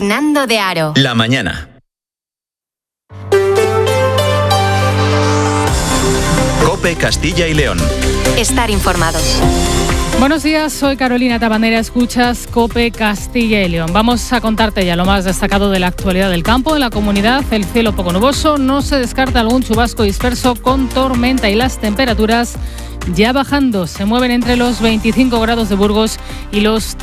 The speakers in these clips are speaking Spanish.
Fernando de Aro. La mañana. COPE Castilla y León. Estar informados. Buenos días, soy Carolina Tabanera, escuchas COPE Castilla y León. Vamos a contarte ya lo más destacado de la actualidad del campo. En la comunidad, el cielo poco nuboso, no se descarta algún chubasco disperso con tormenta y las temperaturas ya bajando. Se mueven entre los 25 grados de Burgos y los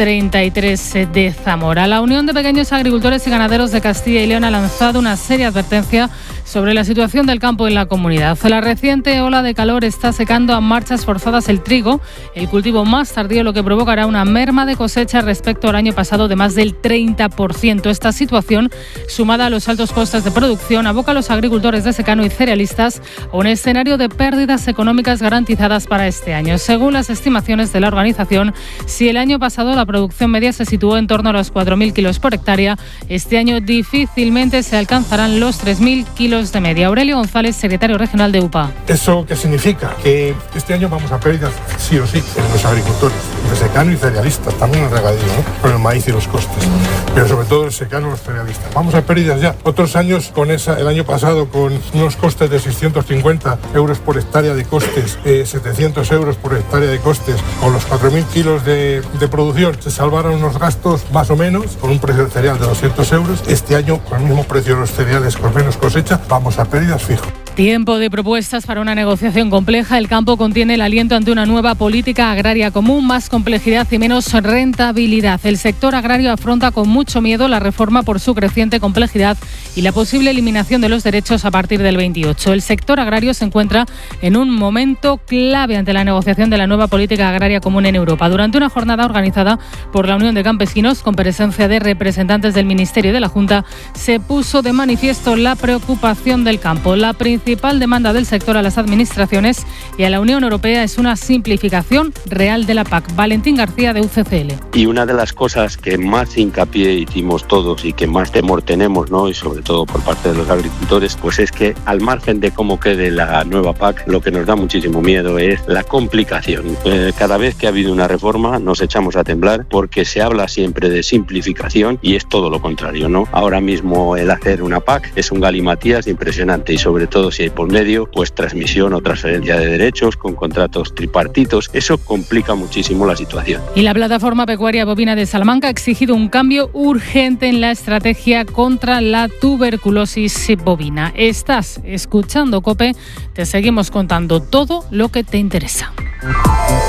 33 de Zamora. La Unión de Pequeños Agricultores y Ganaderos de Castilla y León ha lanzado una seria advertencia sobre la situación del campo en la comunidad. La reciente ola de calor está secando a marchas forzadas el trigo, el cultivo más tardío, lo que provocará una merma de cosecha respecto al año pasado de más del 30%. Esta situación, sumada a los altos costes de producción, aboca a los agricultores de secano y cerealistas a un escenario de pérdidas económicas garantizadas para este año. Según las estimaciones de la organización, si el año pasado la producción media se situó en torno a los 4.000 kilos por hectárea, este año difícilmente se alcanzarán los 3.000 kilos de media. Aurelio González, secretario regional de UPA. ¿Eso qué significa? Que este año vamos a pérdidas sí o sí en los agricultores, de secano y cerealistas, también en regadío, ¿no? Con el maíz y los costes, pero sobre todo el secano y los cerealistas. Vamos a pérdidas ya. Otros años, el año pasado, con unos costes de 650 euros por hectárea de costes, 700 euros por hectárea de costes, con los 4.000 kilos de producción, se salvaron unos gastos más o menos, con un precio del cereal de 200 euros. Este año, con el mismo precio de los cereales, con menos cosecha, vamos a pérdidas fijo. Tiempo de propuestas para una negociación compleja. El campo contiene el aliento ante una nueva política agraria común, más complejidad y menos rentabilidad. El sector agrario afronta con mucho miedo la reforma por su creciente complejidad y la posible eliminación de los derechos a partir del 28. El sector agrario se encuentra en un momento clave ante la negociación de la nueva política agraria común en Europa. Durante una jornada organizada por la Unión de Campesinos, con presencia de representantes del Ministerio y de la Junta, se puso de manifiesto la preocupación del campo. La principal demanda del sector a las administraciones y a la Unión Europea es una simplificación real de la PAC. Valentín García, de UCCL. Y una de las cosas que más hincapié hicimos todos y que más temor tenemos, ¿no?, y sobre todo por parte de los agricultores, pues es que al margen de cómo quede la nueva PAC, lo que nos da muchísimo miedo es la complicación. Cada vez que ha habido una reforma nos echamos a temblar porque se habla siempre de simplificación y es todo lo contrario, ¿no? Ahora mismo el hacer una PAC es un galimatías impresionante y sobre todo si hay por medio pues transmisión o transferencia de derechos con contratos tripartitos. Eso complica muchísimo la situación. Y la plataforma pecuaria bovina de Salamanca ha exigido un cambio urgente en la estrategia contra la tuberculosis bovina. Estás escuchando COPE, te seguimos contando todo lo que te interesa.